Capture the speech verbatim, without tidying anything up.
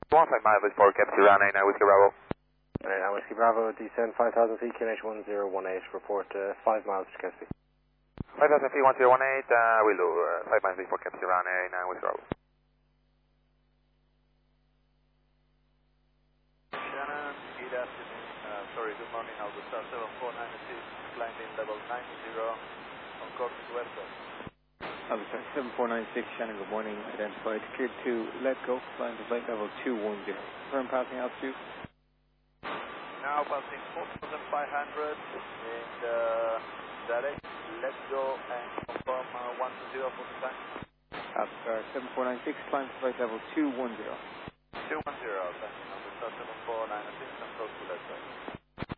one five miles for Captain Rana, now with your Bravo. Alright, now Whiskey Bravo, descend five thousand feet, Q N H one zero one eight, report uh, five miles to Gatsby. five thousand feet, one zero one eight, uh, we'll do uh, five miles for Captain Rana, now with your Bravo. Shannon, good afternoon. Uh, sorry, good morning. Aldo seven four nine six, climbing level nine zero, on course to Western. Aldo seven four nine six, Shannon, good morning. Identified, cleared to let go, flying to flight level two one zero. Confirm passing altitude. Now passing four thousand five hundred, and uh, direct, let go, and confirm uh, one two zero for the time. Aldo seven four nine six, climb to flight level two one zero. two one zero, thank you. Aldo seven four nine six, and close to left side.